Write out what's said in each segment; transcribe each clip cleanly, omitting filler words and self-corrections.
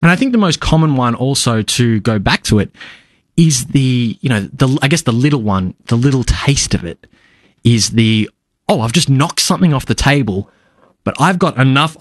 And I think the most common one also, to go back to it, is I guess the little one, the little taste of it is I've just knocked something off the table, but I've got enough,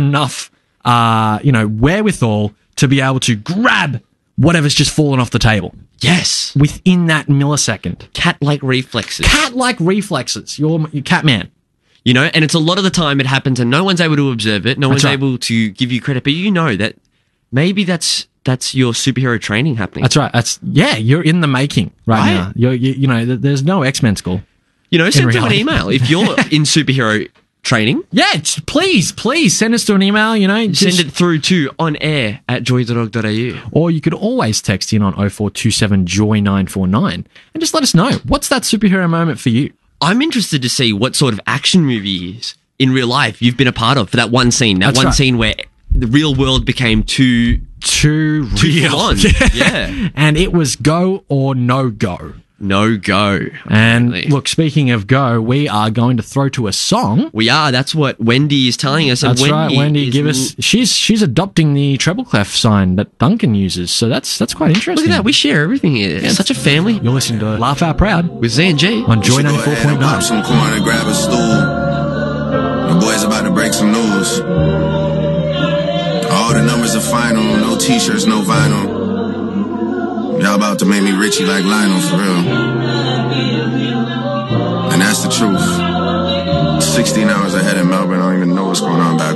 wherewithal to be able to grab whatever's just fallen off the table. Yes. Within that millisecond. Cat-like reflexes. Cat-like reflexes. You're cat man. You know, and it's a lot of the time it happens and no one's able to observe it. No one's able to give you credit, but you know that maybe that's your superhero training happening. That's right. You're in the making right now. You know, there's no X-Men school. You know, send them an email if you're in superhero training. Yeah, please send us to an email, Send it through to onair@joy.org.au. Or you could always text in on 0427-JOY-949 and just let us know, what's that superhero moment for you? I'm interested to see what sort of action movies in real life you've been a part of for that one scene. That scene where the real world became too real. Yeah. And it was go or no go. No go. And look, speaking of go, we are going to throw to a song. We are. That's what Wendy is telling us. That's right. Wendy, give us. She's adopting the treble clef sign that Duncan uses. So that's quite interesting. Look at that. We share everything here. It's such a family. You're listening to Laugh Out Proud with Z and G on Joy 94.9. Pop some corn and grab a stool. The boys about to break some news. All the numbers are final. No t-shirts, no vinyl. Y'all about to make me Richie like Lionel, for real. And that's the truth. 16 hours ahead in Melbourne, I don't even know what's going on back